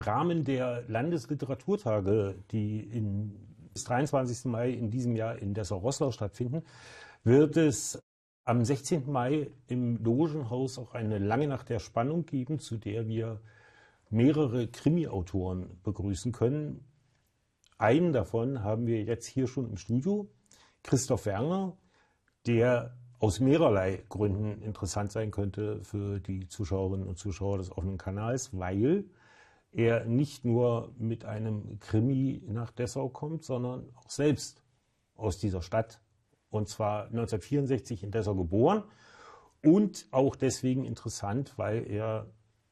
Rahmen der Landesliteraturtage, die bis 23. Mai in diesem Jahr in Dessau-Roßlau stattfinden, wird es am 16. Mai im Logenhaus auch eine lange Nacht der Spannung geben, zu der wir mehrere Krimi-Autoren begrüßen können. Einen davon haben wir jetzt hier schon im Studio, Christoph Werner, der aus mehrerlei Gründen interessant sein könnte für die Zuschauerinnen und Zuschauer des offenen Kanals, weil er nicht nur mit einem Krimi nach Dessau kommt, sondern auch selbst aus dieser Stadt, und zwar 1964 in Dessau geboren und auch deswegen interessant, weil er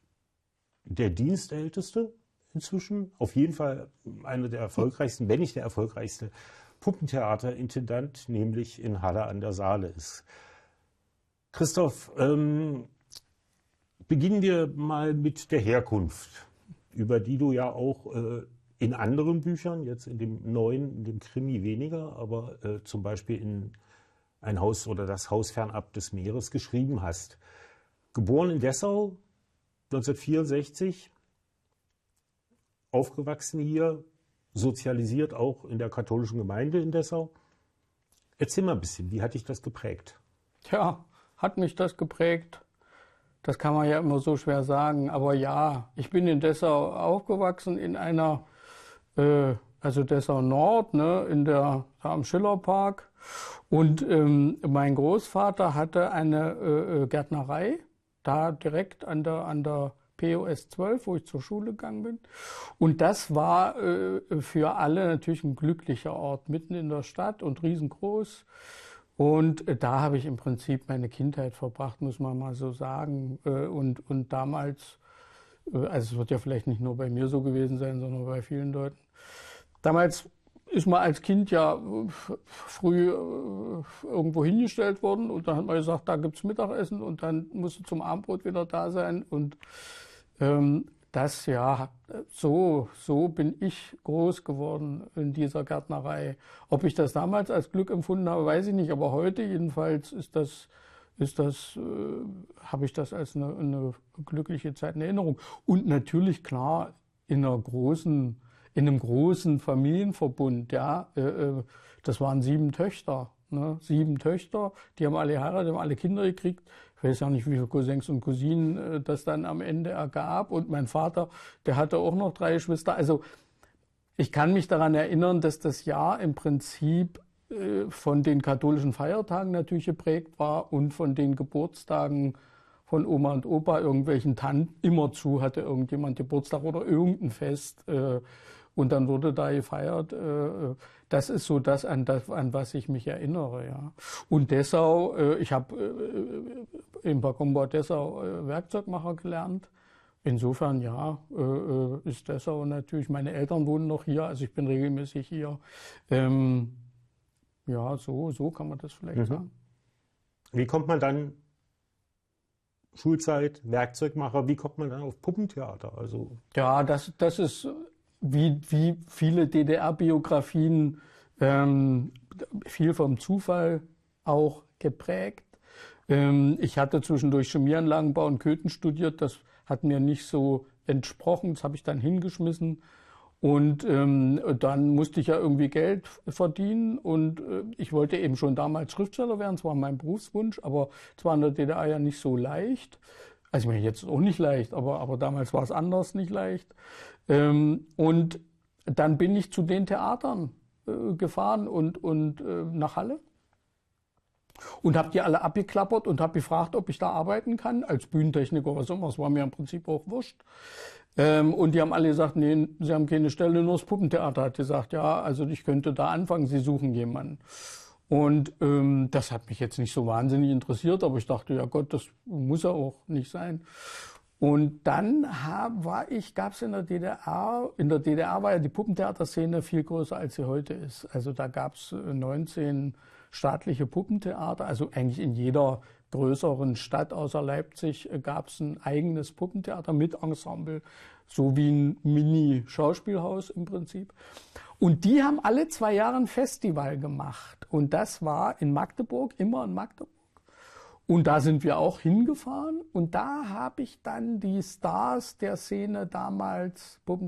der Dienstälteste inzwischen, auf jeden Fall einer der erfolgreichsten, wenn nicht der erfolgreichste Puppentheaterintendant, nämlich in Halle an der Saale ist. Christoph, beginnen wir mal mit der Herkunft, über die du ja auch in anderen Büchern, jetzt in dem neuen, in dem Krimi weniger, aber zum Beispiel in ein Haus oder das Haus fernab des Meeres geschrieben hast. Geboren in Dessau, 1964, aufgewachsen hier, sozialisiert auch in der katholischen Gemeinde in Dessau. Erzähl mal ein bisschen, wie hat dich das geprägt? Ja, hat mich das geprägt? Das kann man ja immer so schwer sagen. Aber ja, ich bin in Dessau aufgewachsen, in einer, also Dessau Nord, ne, da am Schillerpark. Und mein Großvater hatte eine Gärtnerei, da direkt an der POS 12, wo ich zur Schule gegangen bin. Und das war für alle natürlich ein glücklicher Ort, mitten in der Stadt und riesengroß. Und da habe ich im Prinzip meine Kindheit verbracht, muss man mal so sagen. Und damals, also es wird ja vielleicht nicht nur bei mir so gewesen sein, sondern bei vielen Leuten. Damals ist man als Kind ja früh irgendwo hingestellt worden und dann hat man gesagt, da gibt's Mittagessen und dann musste zum Abendbrot wieder da sein. Und das, ja, so bin ich groß geworden in dieser Gärtnerei. Ob ich das damals als Glück empfunden habe, weiß ich nicht, aber heute jedenfalls habe ich das als eine glückliche Zeit in Erinnerung. Und natürlich, klar, in einem großen Familienverbund, ja, das waren 7 Töchter. Ne? 7 Töchter, die haben alle geheiratet, haben alle Kinder gekriegt. Ich weiß ja nicht, wie viele Cousins und Cousinen das dann am Ende ergab. Und mein Vater, der hatte auch noch 3 Geschwister. Also ich kann mich daran erinnern, dass das Jahr im Prinzip von den katholischen Feiertagen natürlich geprägt war und von den Geburtstagen von Oma und Opa, irgendwelchen Tanten. Immerzu hatte irgendjemand Geburtstag oder irgendein Fest. Und dann wurde da gefeiert. Das ist so das, an was ich mich erinnere. Ja. Und Dessau, ich habe im Packungsbau Dessau Werkzeugmacher gelernt. Insofern, ja, ist Dessau natürlich, meine Eltern wohnen noch hier, also ich bin regelmäßig hier. Ja, so kann man das vielleicht sagen. Wie kommt man dann, Schulzeit, Werkzeugmacher, wie kommt man dann auf Puppentheater? Also ja, das ist wie viele DDR-Biografien viel vom Zufall auch geprägt. Ich hatte zwischendurch Chemieanlagenbau und Köthen studiert, das hat mir nicht so entsprochen, das habe ich dann hingeschmissen. Und dann musste ich ja irgendwie Geld verdienen und ich wollte eben schon damals Schriftsteller werden, das war mein Berufswunsch, aber es war in der DDR ja nicht so leicht. Also ich meine, jetzt ist auch nicht leicht, aber damals war es anders nicht leicht. Und dann bin ich zu den Theatern gefahren und nach Halle und habe die alle abgeklappert und habe gefragt, ob ich da arbeiten kann, als Bühnentechniker oder so. Das war mir im Prinzip auch wurscht. Und die haben alle gesagt, nee, sie haben keine Stelle, nur das Puppentheater hat gesagt, ja, also ich könnte da anfangen, sie suchen jemanden. Und das hat mich jetzt nicht so wahnsinnig interessiert, aber ich dachte, ja Gott, das muss ja auch nicht sein. Und dann gab es in der DDR war ja die Puppentheaterszene viel größer, als sie heute ist. Also da gab es 19 staatliche Puppentheater, also eigentlich in jeder größeren Stadt außer Leipzig gab es ein eigenes Puppentheater mit Ensemble, so wie ein Mini-Schauspielhaus im Prinzip. Und die haben alle 2 Jahre ein Festival gemacht. Und das war in Magdeburg, immer in Magdeburg. Und da sind wir auch hingefahren und da habe ich dann die Stars der Szene damals,